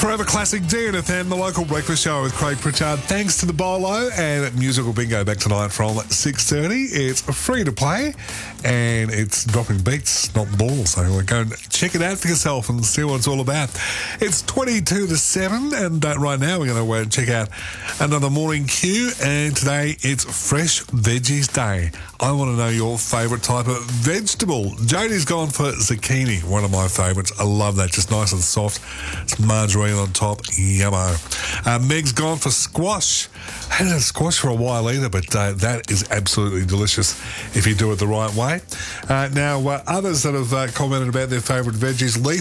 Forever Classic DNFM, the local breakfast show with Craig Pritchard. Thanks to the Bolo and Musical Bingo back tonight from 6:30. It's free to play and it's dropping beats, not balls. So go and check it out for yourself and see what it's all about. It's 22 to 7 and right now we're going to check out another morning cue, and today it's Fresh Veggies Day. I want to know your favourite type of vegetable. Jodie's gone for zucchini, one of my favourites. I love that, just nice and soft. It's margarine on top, yummo. Meg's gone for squash. I haven't had squash for a while either, but that is absolutely delicious if you do it the right way. Now, others that have commented about their favourite veggies, Lisa